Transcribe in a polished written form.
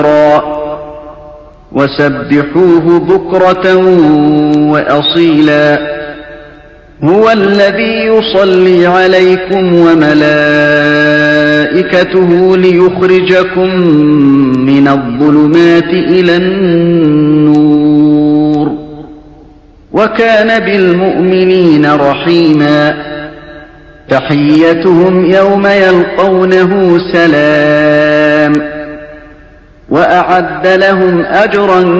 وسبحوه بكرة وأصيلا هو الذي يصلي عليكم وملائكته ليخرجكم من الظلمات إلى النور وكان بالمؤمنين رحيما تحيتهم يوم يلقونه سلام وأعد لهم أجرا